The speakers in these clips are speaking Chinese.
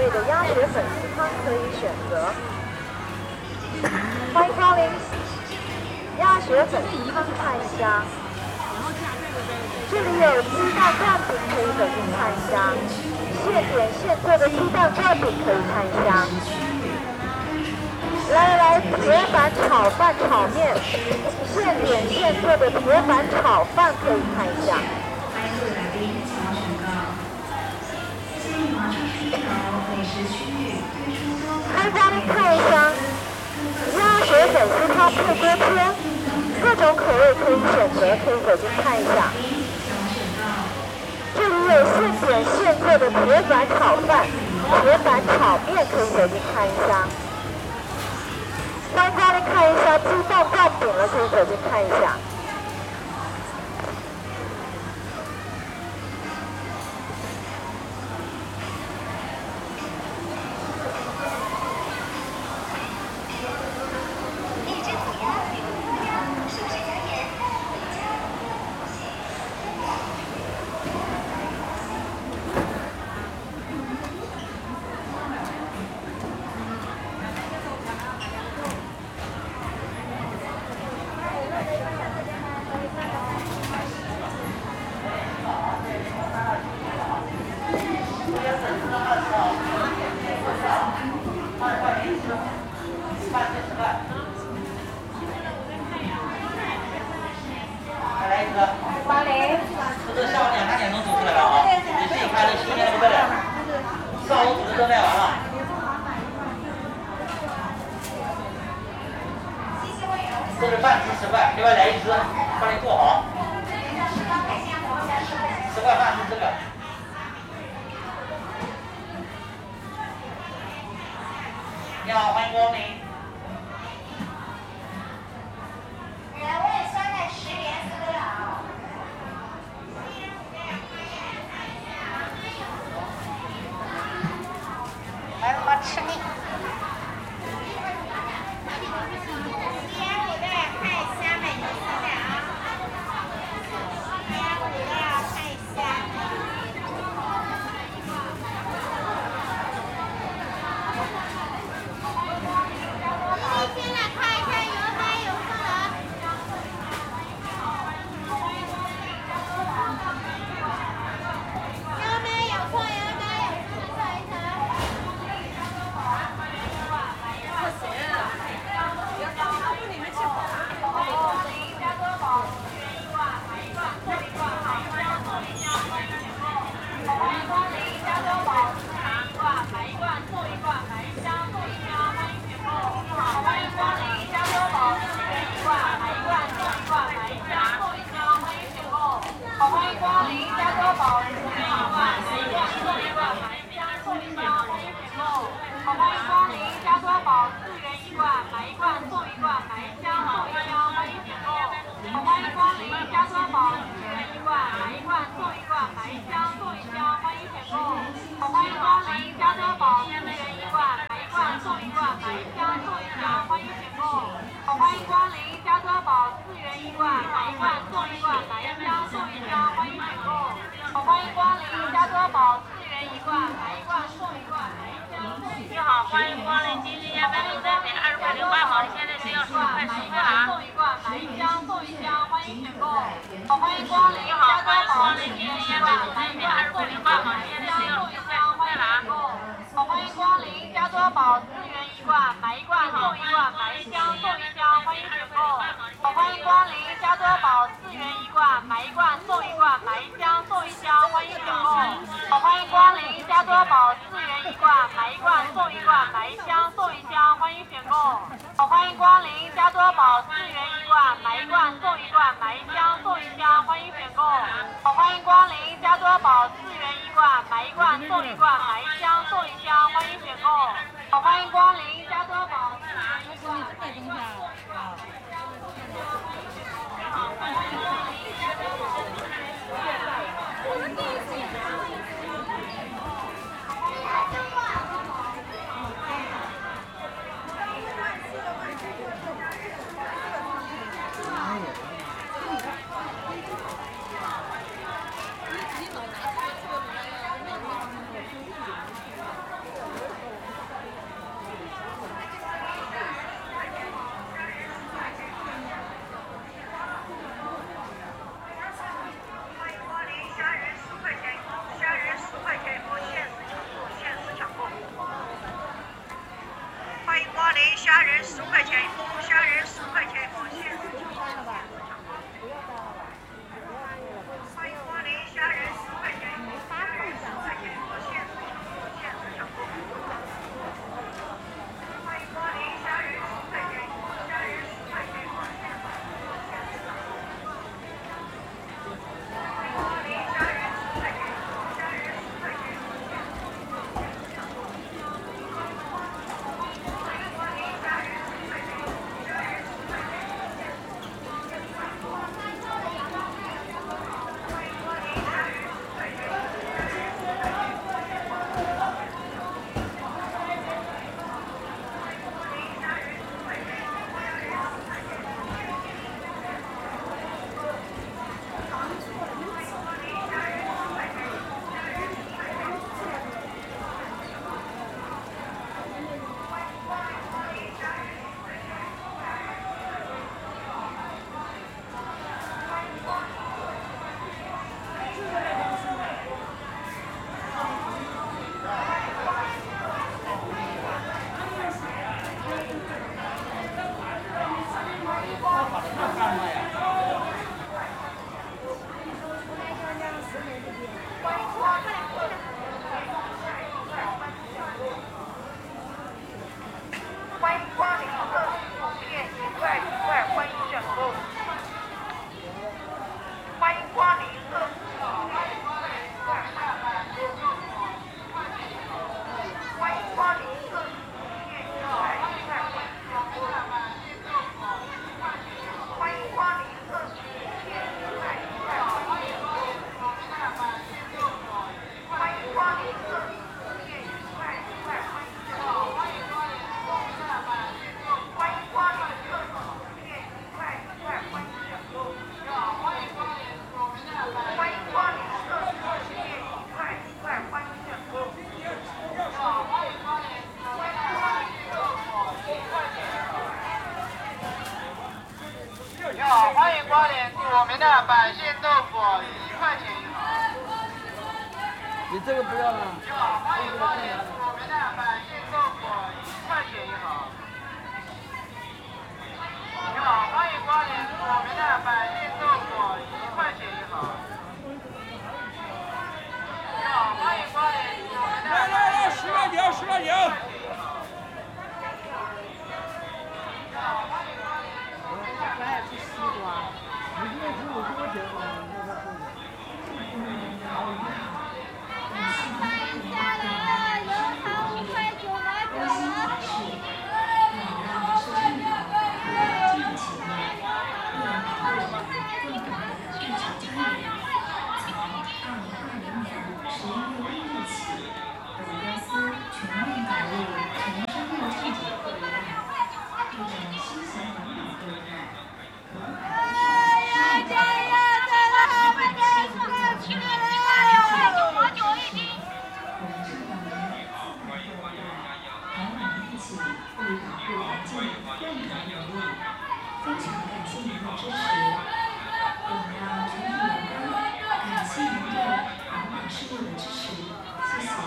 味的鸭血粉丝汤可以选择。欢迎光临鸭血粉丝汤看一下。这里有鸡蛋灌饼可以走进看一下，现点现做的鸡蛋灌饼可以看一下。来，铁板炒饭炒面，现点现做的铁板炒饭可以看一下。开光临看一下，鸭血粉丝汤配锅贴，各种口味可以选择，可以走进看一下。这里有现点现做的铁板炒饭、铁板炒面，可以走进看一下。欢迎光临看一下鸡蛋灌饼了，可以走进看一下。 这下午2、3点钟煮出来了啊！你自己开的新鲜的不得了，上午煮的都卖完了。这是饭吃10块，另外来一只，帮你做好。10块饭是这个。你好，欢迎光临。 来吧，吃腻。 你好，欢迎光临金狮鸭蛋饼单点20块08毛，现在只有15块10块啊！送一罐，买一箱送一箱，欢迎选购。好，欢迎光临。你好，欢迎光临金狮鸭蛋饼单点20块08毛，现在只有15块10块了啊！好，欢迎光临加多宝4元1罐，买一罐送一罐，买一箱送一箱，欢迎选购。好，欢迎光临加多宝4元1罐，买一罐送一罐，买一箱送一箱，欢迎选购。好，欢迎光临加多宝4元1罐，买一罐送一罐，买一箱送一箱，欢迎选购。好，欢迎光临加多宝4元1罐，买一罐送一罐，买一箱送一箱，欢迎选购。好，欢迎光临加多宝4元1罐，买一罐送一罐，买一箱送一箱，欢迎选购。好，欢迎光临加多宝4元1罐，买一罐送一罐，买一箱送一箱，欢迎选购。好，欢迎光临加多宝4元1罐，我们第一次也是。 虾仁15块钱一份，虾仁15块钱一份，谢谢。欢迎光临，虾仁15块钱一份，虾仁15块钱一份，谢谢。欢迎光临，虾仁15块钱一份，虾仁15块钱一份，谢谢。欢迎光临，虾仁15块钱一份，虾仁15块钱一份，谢谢。欢迎光临客服店，愉快愉快，欢迎选购。欢迎光临客服，欢迎光临客服店，愉快愉快，欢迎选购。欢迎光临客服店，愉快愉快，欢迎选购。欢迎光临客服店，愉快愉快，欢迎选购。欢迎光临客服店，愉快愉快，欢迎选购。欢迎光临客服店，愉快愉快，欢迎选购。你好，欢迎光临我们的百姓豆腐，1块钱一盒。 你这个不要了。 你好，欢迎光临我们的百姓豆腐，1块钱一盒。你好，欢迎光临我们的百姓豆腐，1块钱一盒。你好，欢迎光临我们的。 来，10块钱，10块钱。 咱也吃西瓜。 你这个15块钱吧， 下来，油糖5块9毛9。 非常感谢您的支持，我们要全体员工感谢您对环保事业的支持，谢谢。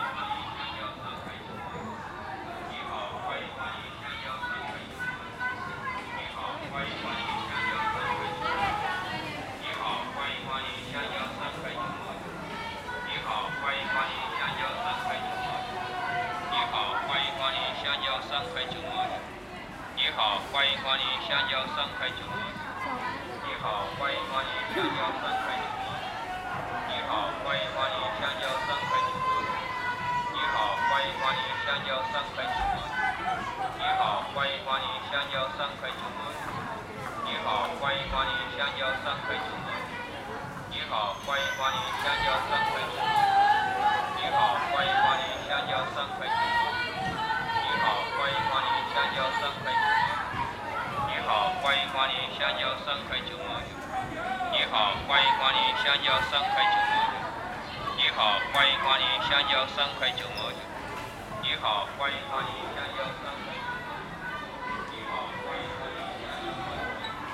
你好，欢迎光临香蕉3块9毛。你好，欢迎光临香蕉3块9毛。你好，欢迎光临香蕉3块9毛。你好，欢迎光临香蕉3块9毛。你好，欢迎光临香蕉3块9毛。你好，欢迎光临香蕉3块9毛。你好，欢迎光临香蕉3块9毛。你好，欢迎光临香蕉3块9毛。你好，欢迎光临香蕉3块9毛。你好，欢迎光临香蕉3块9毛9。你好，欢迎光临香蕉3块9毛9。你好，欢迎光临香蕉3块9毛9。你好，欢迎光临香蕉3块9毛9。你好，欢迎光临香蕉3块9毛9。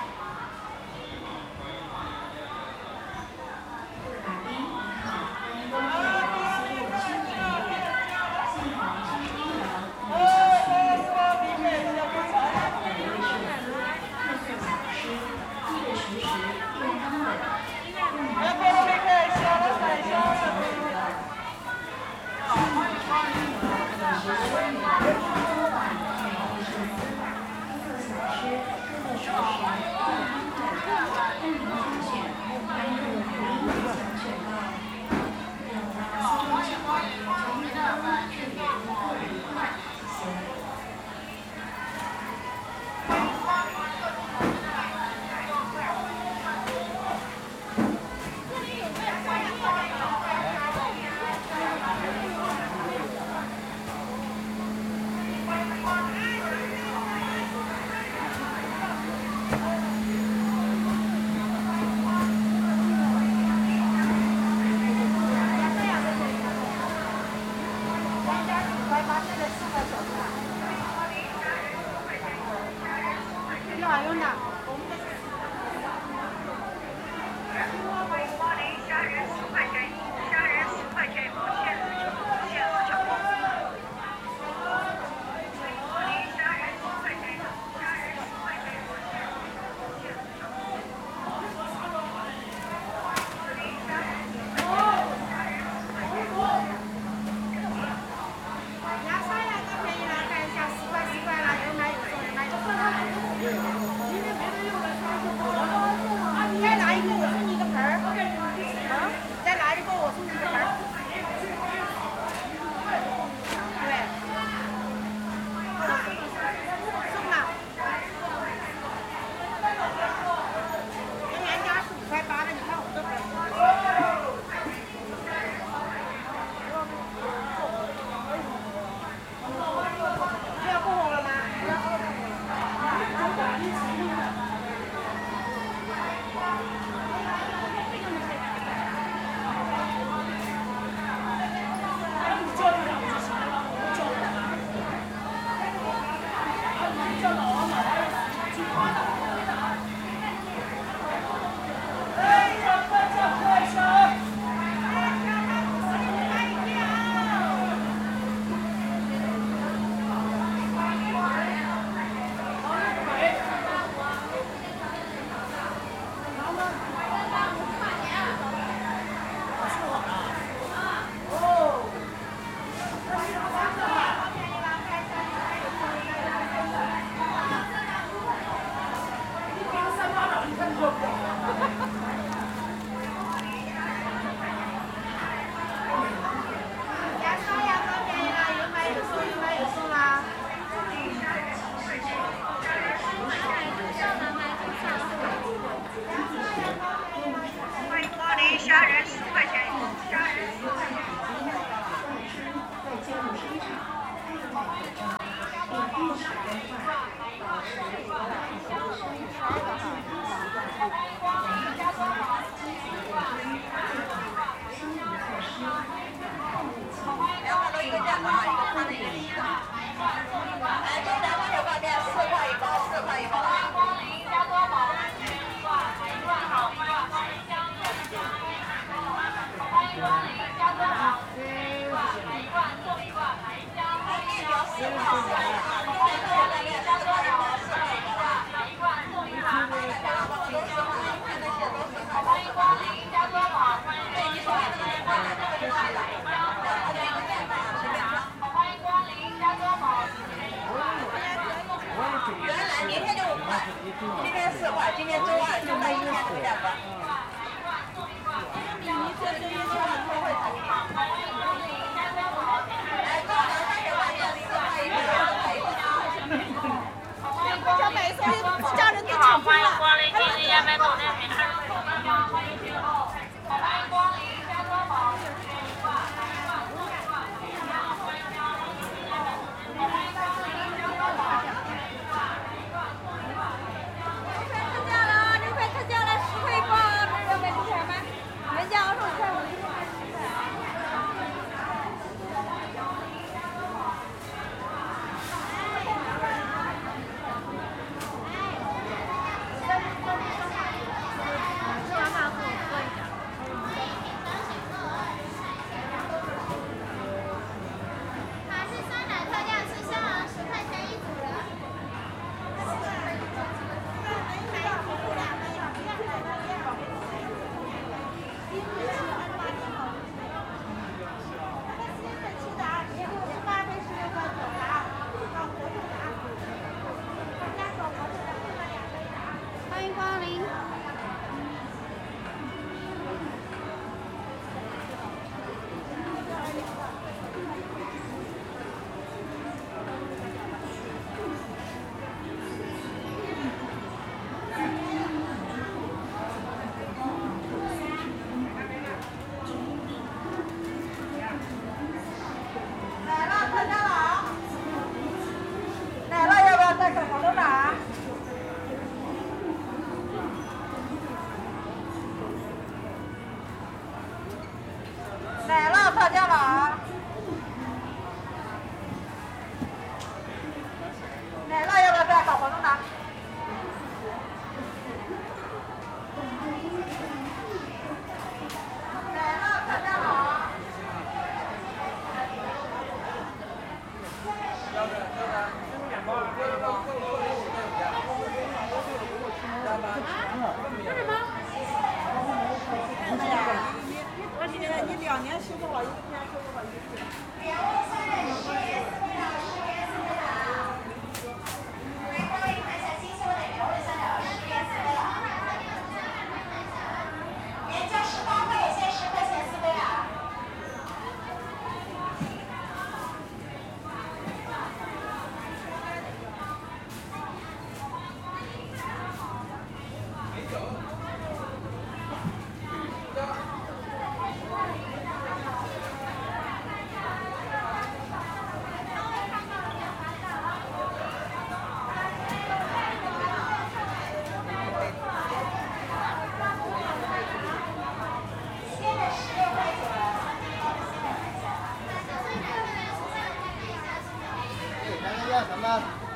法兵你好，欢迎光临我们所有的区管店，幸好是1楼那个小区域。 好用的。 欢迎光临，虾仁10块钱，虾仁10块钱，不限额抢购。欢迎光临，虾仁10块钱，虾仁10块钱，不限额抢购。 牙刷呀，更便宜了，看一下10块10块了，有买有送，买个送它。今天没得用了，再拿一个我送你一个盆儿。再拿一个我送你一个盆儿。对。送了。原价是5块8的，你看我这盆儿。这要过火了吗？牙刷呀，更便宜了，有买有送，有买有送啦。 欢迎光临，虾仁10块钱，虾仁10块钱。 明天就5块，今天4块，今天周2就卖1块5两个。 小美所有家人都抢疯了。 欢迎光临金日烟麦口袋免20块分享，欢迎选购。欢迎光临加多宝1罐， 特价了，6块特价了，10块1罐。 叫什么？